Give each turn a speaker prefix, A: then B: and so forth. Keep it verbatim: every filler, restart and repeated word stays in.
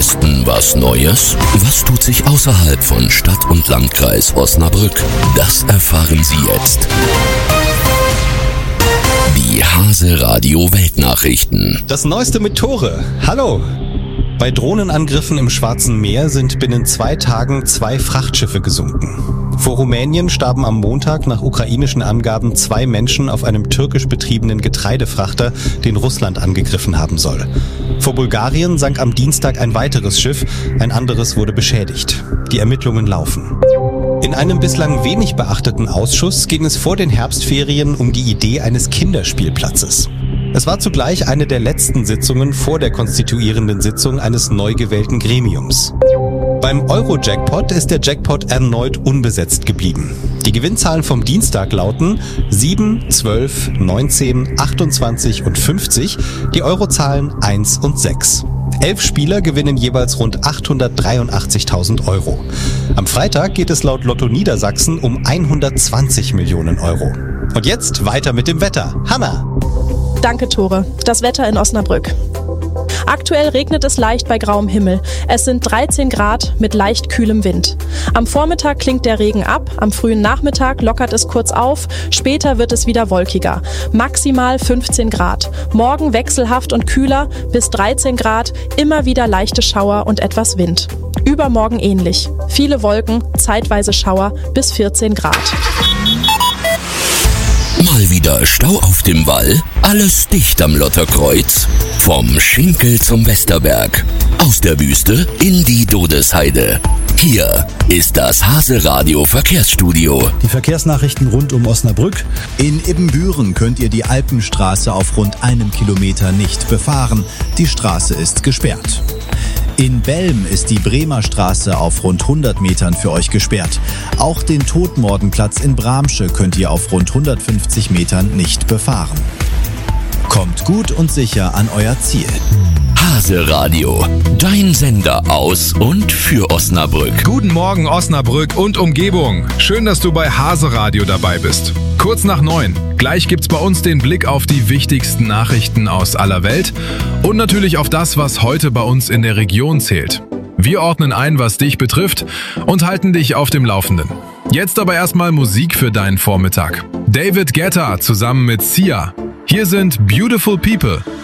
A: Westen was Neues? Was tut sich außerhalb von Stadt und Landkreis Osnabrück? Das erfahren Sie jetzt. Die Hase Radio Weltnachrichten.
B: Das Neueste mit Tore. Hallo! Bei Drohnenangriffen im Schwarzen Meer sind binnen zwei Tagen zwei Frachtschiffe gesunken. Vor Rumänien starben am Montag nach ukrainischen Angaben zwei Menschen auf einem türkisch betriebenen Getreidefrachter, den Russland angegriffen haben soll. Vor Bulgarien sank am Dienstag ein weiteres Schiff, ein anderes wurde beschädigt. Die Ermittlungen laufen. In einem bislang wenig beachteten Ausschuss ging es vor den Herbstferien um die Idee eines Kinderspielplatzes. Es war zugleich eine der letzten Sitzungen vor der konstituierenden Sitzung eines neu gewählten Gremiums. Beim Euro-Jackpot ist der Jackpot erneut unbesetzt geblieben. Die Gewinnzahlen vom Dienstag lauten sieben, zwölf, neunzehn, achtundzwanzig und fünfzig, die Eurozahlen eins und sechs. Elf Spieler gewinnen jeweils rund achthundertdreiundachtzigtausend Euro. Am Freitag geht es laut Lotto Niedersachsen um hundertzwanzig Millionen Euro. Und jetzt weiter mit dem Wetter. Hanna!
C: Danke, Tore. Das Wetter in Osnabrück. Aktuell regnet es leicht bei grauem Himmel. Es sind dreizehn Grad mit leicht kühlem Wind. Am Vormittag klingt der Regen ab, am frühen Nachmittag lockert es kurz auf, später wird es wieder wolkiger. Maximal fünfzehn Grad. Morgen wechselhaft und kühler, bis dreizehn Grad, immer wieder leichte Schauer und etwas Wind. Übermorgen ähnlich. Viele Wolken, zeitweise Schauer, bis vierzehn Grad.
A: Mal wieder Stau auf dem Wall? Alles dicht am Lotterkreuz? Vom Schinkel zum Westerberg. Aus der Wüste in die Dodesheide. Hier ist das Hase Radio Verkehrsstudio.
D: Die Verkehrsnachrichten rund um Osnabrück.
E: In Ibbenbüren könnt ihr die Alpenstraße auf rund einem Kilometer nicht befahren. Die Straße ist gesperrt. In Belm ist die Bremer Straße auf rund hundert Metern für euch gesperrt. Auch den Todmordenplatz in Bramsche könnt ihr auf rund hundertfünfzig Metern nicht befahren. Kommt gut und sicher an euer Ziel.
A: Hase Radio, dein Sender aus und für Osnabrück.
F: Guten Morgen Osnabrück und Umgebung. Schön, dass du bei Hase Radio dabei bist. Kurz nach neun. Gleich gibt's bei uns den Blick auf die wichtigsten Nachrichten aus aller Welt und natürlich auf das, was heute bei uns in der Region zählt. Wir ordnen ein, was dich betrifft und halten dich auf dem Laufenden. Jetzt aber erstmal Musik für deinen Vormittag. David Guetta zusammen mit Sia. Hier sind Beautiful People.